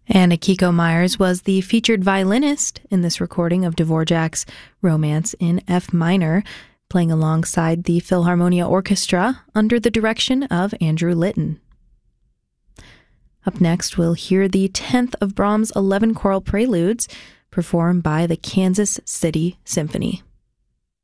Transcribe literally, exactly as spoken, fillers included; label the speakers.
Speaker 1: And Akiko Myers was the featured violinist in this recording of Dvorak's Romance in F minor, playing alongside the Philharmonia Orchestra under the direction of Andrew Litton. Up next, we'll hear the tenth of Brahms' eleven choral preludes performed by the Kansas City Symphony.